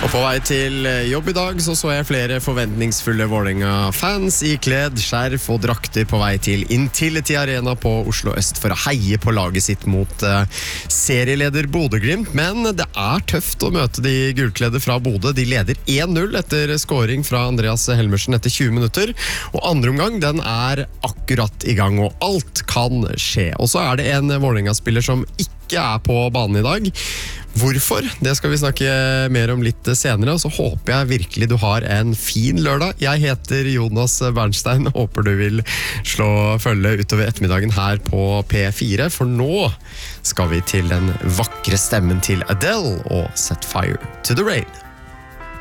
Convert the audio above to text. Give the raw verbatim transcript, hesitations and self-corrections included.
Og på vei til jobb i dag så så jeg flere forventningsfulle Vålerenga-fans i kledd, skjerf og drakter på vei til Intility Arena på Oslo Øst for å heie på laget sitt mot uh, serieleder Bodø/Glimt. Men det er tøft å møte de gulkledde fra Bodø. De leder én null etter scoring fra Andreas Helmersen etter tjue minutter. Og andre omgang, den er akkurat i gang, og alt kan skje. Og så er det en Vålerenga-spiller som ikke er på banen i dag. Hvorfor? Det skal vi snakke mer om litt senere, og så håper jeg virkelig du har en fin lørdag. Jeg heter Jonas Bernstein, håper du vil slå følge utover ettermiddagen her på P fire, for nå skal vi til den vakre stemmen til Adele og Set Fire to the Rain.